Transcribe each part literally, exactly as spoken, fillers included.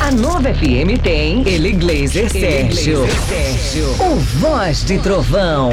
A Nova F M tem Ele Glazer Sérgio. Sérgio, o Voz de Trovão.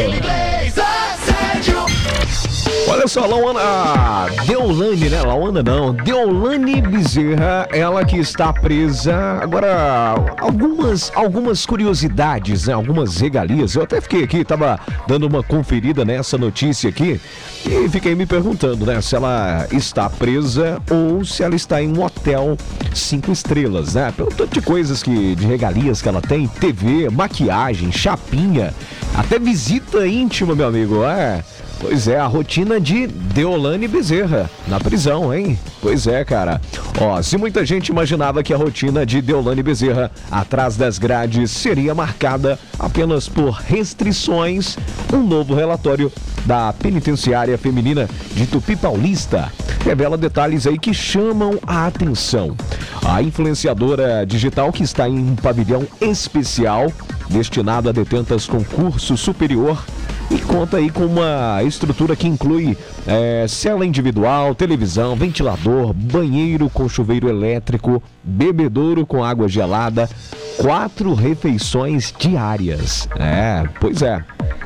Olha só, Lauana, Deolane, né? Lauana não, Deolane Bezerra, ela que está presa. Agora, algumas, algumas curiosidades, né? Algumas regalias. Eu até fiquei aqui, tava dando uma conferida nessa notícia aqui e fiquei me perguntando, né? Se ela está presa ou se ela está em um hotel cinco estrelas, né? Pelo tanto de coisas que, de regalias que ela tem, T V, maquiagem, chapinha, até visita íntima, meu amigo, é... Pois é, a rotina de Deolane Bezerra na prisão, hein? Pois é, cara. Ó, se muita gente imaginava que a rotina de Deolane Bezerra atrás das grades seria marcada apenas por restrições, um novo relatório da Penitenciária Feminina de Tupi Paulista revela detalhes aí que chamam a atenção. A influenciadora digital, que está em um pavilhão especial destinado a detentas com curso superior, e conta aí com uma estrutura que inclui é, cela individual, televisão, ventilador, banheiro com chuveiro elétrico, bebedouro com água gelada, quatro refeições diárias. É, pois é.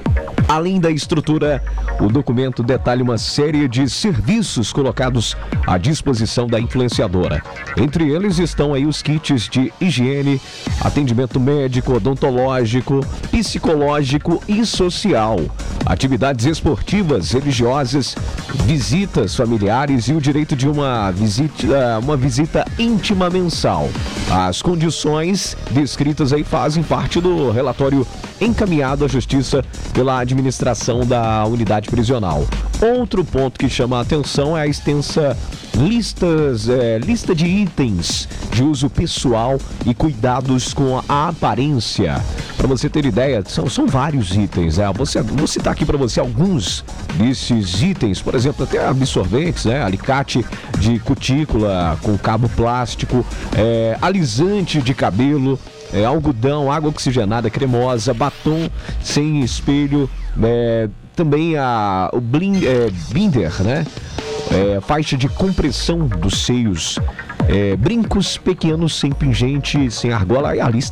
Além da estrutura, o documento detalha uma série de serviços colocados à disposição da influenciadora. Entre eles estão aí os kits de higiene, atendimento médico, odontológico, psicológico e social, atividades esportivas, religiosas, visitas familiares e o direito de uma visita, uma visita íntima mensal. As condições descritas aí fazem parte do relatório encaminhado à Justiça pela administração da unidade prisional. Outro ponto que chama a atenção é a extensa listas, é, lista de itens de uso pessoal e cuidados com a aparência. Para você ter ideia, são, são vários itens. É. Você, vou citar aqui para você alguns desses itens, por exemplo, até absorventes, né? Alicate de cutícula com cabo plástico, é, alisante de cabelo, É, algodão, água oxigenada cremosa, batom sem espelho, é, também a, o blind, é, binder, né? É, faixa de compressão dos seios, é, brincos pequenos sem pingente, sem argola, e a lista